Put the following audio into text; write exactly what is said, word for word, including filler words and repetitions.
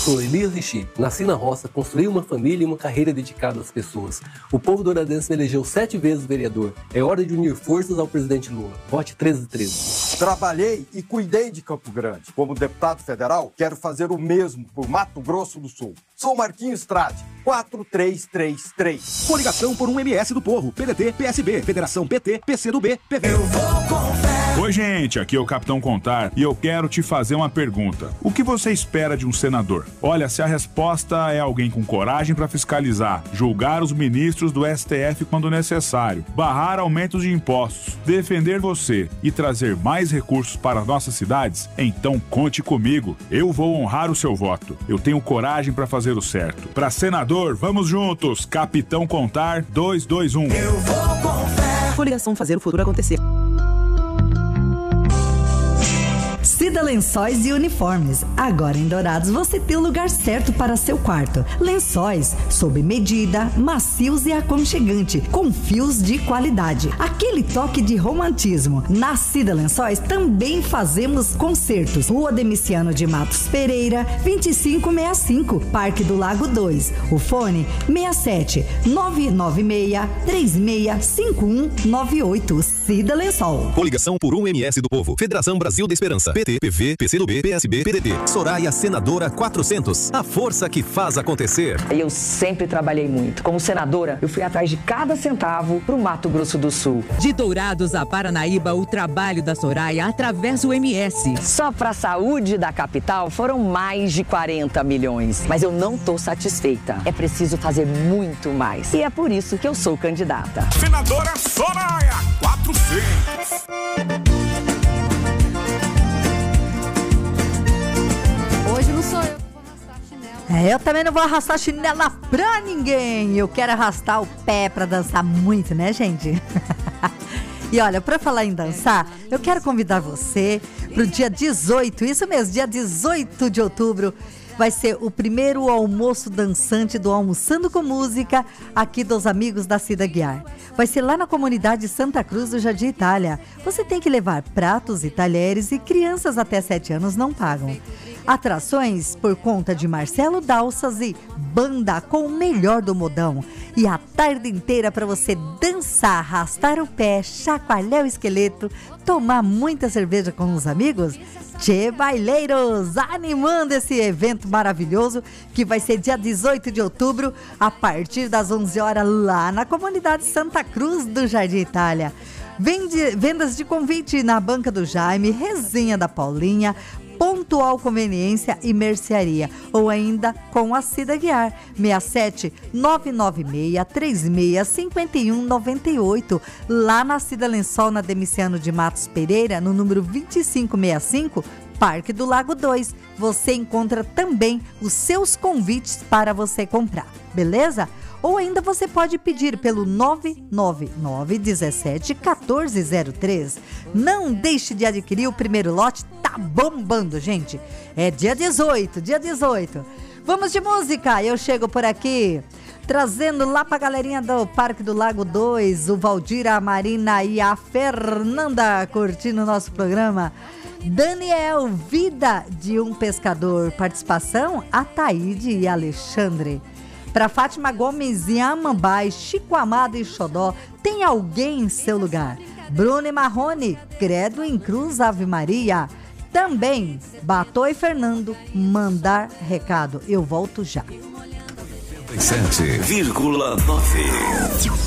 Sou Elias Richie, nasci na roça, construí uma família e uma carreira dedicada às pessoas. O povo douradense me elegeu sete vezes vereador. É hora de unir forças ao presidente Lula. Vote treze treze. Trabalhei e cuidei de Campo Grande. Como deputado federal, quero fazer o mesmo por Mato Grosso do Sul. Sou Marquinhos Trade, quatro três três três. Coligação por um M S do Povo, P D T, P S B, Federação P T, P C do B, P V. Eu vou com fé. Oi, gente, aqui é o Capitão Contar e eu quero te fazer uma pergunta. O que você espera de um senador? Olha, se a resposta é alguém com coragem para fiscalizar, julgar os ministros do S T F quando necessário, barrar aumentos de impostos, defender você e trazer mais recursos para nossas cidades, então conte comigo. Eu vou honrar o seu voto. Eu tenho coragem para fazer o certo. Para senador, vamos juntos. Capitão Contar dois dois um. Eu vou com fé. Coligação fazer o futuro acontecer. Cida Lençóis e Uniformes. Agora em Dourados você tem o lugar certo para seu quarto. Lençóis sob medida, macios e aconchegante, com fios de qualidade. Aquele toque de romantismo. Na Cida Lençóis também fazemos concertos. Rua Demiciano de Matos Pereira, vinte e cinco sessenta e cinco, Parque do Lago dois. O fone seis sete nove nove seis três seis cinco um nove oito. Cida Lençol. Coligação por um M S do Povo. Federação Brasil da Esperança. P T, P V, P C do B, P S B, P D T. Soraya Senadora quatrocentos. A força que faz acontecer. Eu sempre trabalhei muito. Como senadora, eu fui atrás de cada centavo pro Mato Grosso do Sul. De Dourados a Paranaíba, o trabalho da Soraya atravessa o M S. Só pra saúde da capital foram mais de quarenta milhões. Mas eu não tô satisfeita. É preciso fazer muito mais. E é por isso que eu sou candidata. Senadora Soraya quatrocentos. Hoje não sou eu que vou arrastar a chinela. É, eu também não vou arrastar a chinela pra ninguém. Eu quero arrastar o pé pra dançar muito, né, gente? E olha, pra falar em dançar, eu quero convidar você pro dia dezoito, isso mesmo, dia dezoito de outubro. Vai ser o primeiro almoço dançante do Almoçando com Música aqui dos amigos da Cida Guiar. Vai ser lá na comunidade Santa Cruz do Jardim Itália. Você tem que levar pratos e talheres e crianças até sete anos não pagam. Atrações por conta de Marcelo Dalças e banda com o melhor do modão. E a tarde inteira para você dançar, arrastar o pé, chacoalhar o esqueleto, tomar muita cerveja com os amigos. Tchê Baileiros, animando esse evento maravilhoso que vai ser dia dezoito de outubro, a partir das onze horas, lá na comunidade Santa Cruz do Jardim Itália. Vende, vendas de convite na Banca do Jaime, Resenha da Paulinha, Pontual Conveniência e Mercearia, ou ainda com a Cida Guiar, seis sete nove nove seis três seis cinco um nove oito, lá na Cida Lençol, na Demiciano de Matos Pereira, no número vinte e cinco sessenta e cinco, Parque do Lago dois. Você encontra também os seus convites para você comprar, beleza? Ou ainda você pode pedir pelo nove nove nove um sete um quatro zero três. Não deixe de adquirir o primeiro lote, tá bombando, gente. É dia dezoito, dia dezoito. Vamos de música, eu chego por aqui trazendo lá pra galerinha do Parque do Lago dois, o Valdir, a Marina e a Fernanda curtindo o nosso programa. Daniel, Vida de um Pescador, participação Ataíde e Alexandre. Para Fátima Gomes e Amambai, Chico Amado e Xodó, tem alguém em seu lugar. Bruno e Marrone, Credo em Cruz, Ave Maria. Também, Batô e Fernando, Mandar Recado. Eu volto já. sete vírgula nove